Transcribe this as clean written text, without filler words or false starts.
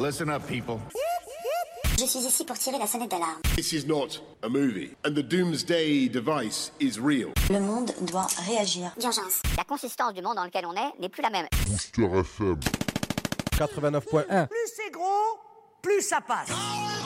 Listen up, people. Je suis ici pour tirer la sonnette d'alarme. This is not a movie, and the Doomsday device is real. Le monde doit réagir. D'urgence. La consistance du monde dans lequel on est n'est plus la même. Booster FM 89.1. Plus c'est gros, plus ça passe.